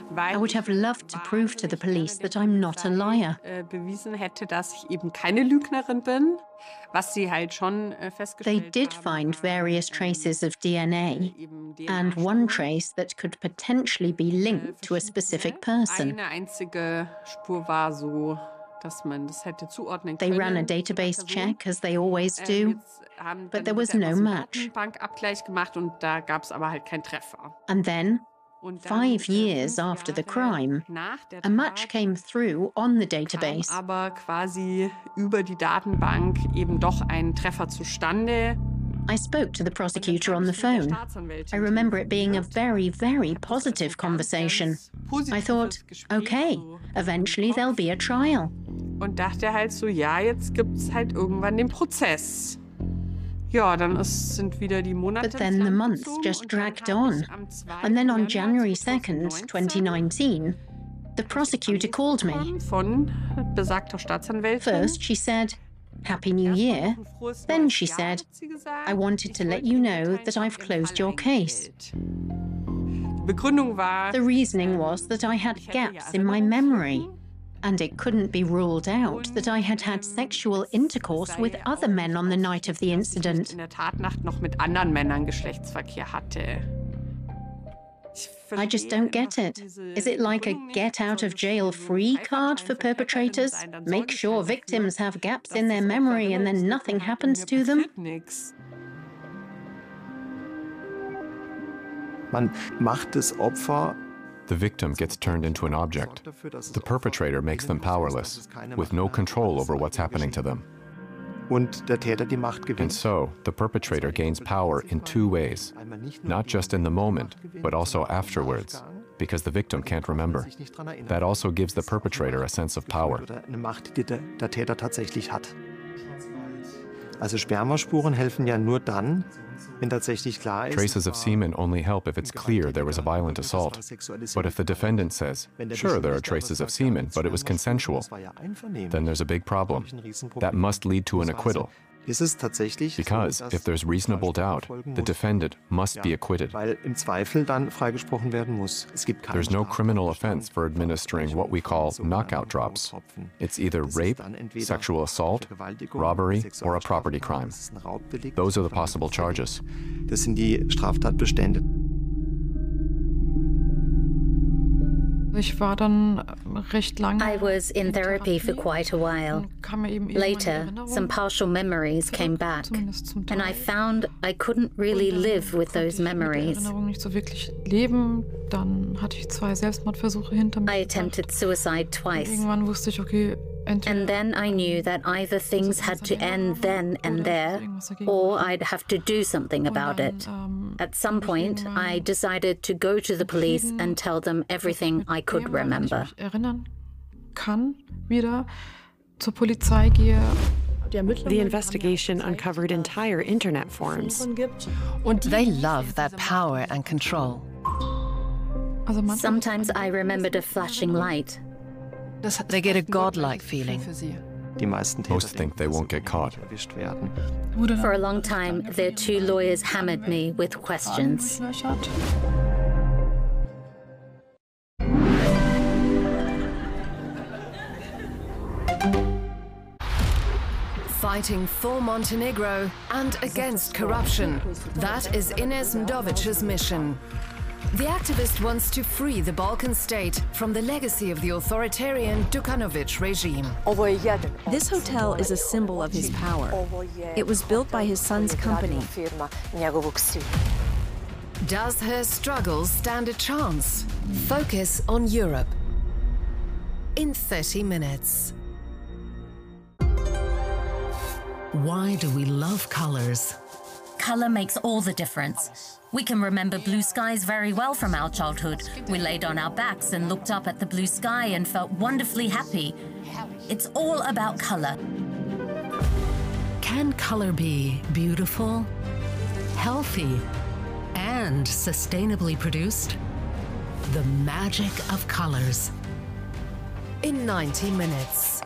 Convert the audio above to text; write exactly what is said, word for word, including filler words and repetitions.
I would have loved to prove to the police that I'm not a liar. Bewiesen hätte, dass ich eben keine Lügnerin bin, was sie halt schon festgestellt They haben. did find various traces of D N A, and one trace that could potentially be linked to a specific person. Eine einzige Spur war so, dass man das hätte zuordnen können. They ran a database check, as they always do, but there was no match. Bankabgleich gemacht und da gab es aber halt keinen Treffer. And then, five years after the crime, a match came through on the database. Aber quasi über die Datenbank eben doch ein Treffer zustande. I spoke to the prosecutor on the phone. I remember it being a very, very positive conversation. I thought, okay, eventually there'll be a trial. Und dachte halt so, ja, jetzt gibt's halt irgendwann den Prozess. Ja, dann ist, sind wieder die Monate. But then the months just dragged on. And then on January second, twenty nineteen, the prosecutor called me. Von besagter Staatsanwältin. First, she said, Happy New Year. Then she said, I wanted to let you know that I've closed your case. The reasoning was that I had gaps in my memory, and it couldn't be ruled out that I had had sexual intercourse with other men on the night of the incident. In der Tatnacht noch mit anderen Männern Geschlechtsverkehr hatte. I just don't get it. Is it like a get-out-of-jail-free card for perpetrators? Make sure victims have gaps in their memory and then nothing happens to them? Man macht das Opfer. The victim gets turned into an object. The perpetrator makes them powerless, with no control over what's happening to them. Und der Täter die Macht gewinnt. And so, the perpetrator gains power in two ways, not just in the moment, but also afterwards, because the victim can't remember. That also gives the perpetrator a sense of power. Eine Macht, die der, der Täter tatsächlich hat. Also Spermaspuren helfen ja nur dann, wenn tatsächlich klar ist. Traces of semen only help if it's clear there was a violent assault. But if the defendant says, sure, there are traces of semen, but it was consensual, then there's a big problem. That must lead to an acquittal. Because if there's reasonable doubt, the defendant must be acquitted. There's no criminal offense for administering what we call knockout drops. It's either rape, sexual assault, robbery, or a property crime. Those are the possible charges. Das sind die Straftatbestände. I was in therapy for quite a while. Later, some partial memories came back, and I found I couldn't really live with those memories. I attempted suicide twice. And then I knew that either things had to end then and there, or I'd have to do something about it. At some point, I decided to go to the police and tell them everything I could remember. The investigation uncovered entire internet forums. They love that power and control. Sometimes I remembered a flashing light. They get a godlike feeling. Most think they won't get caught. For a long time, their two lawyers hammered me with questions. Fighting for Montenegro and against corruption. That is Ines Ndovic's mission. The activist wants to free the Balkan state from the legacy of the authoritarian Đukanović regime. This hotel is a symbol of his power. It was built by his son's company. Does her struggles stand a chance? Focus on Europe in thirty minutes. Why do we love colors? Color makes all the difference. We can remember blue skies very well from our childhood. We laid on our backs and looked up at the blue sky and felt wonderfully happy. It's all about color. Can color be beautiful, healthy, and sustainably produced? The magic of colors. In ninety minutes.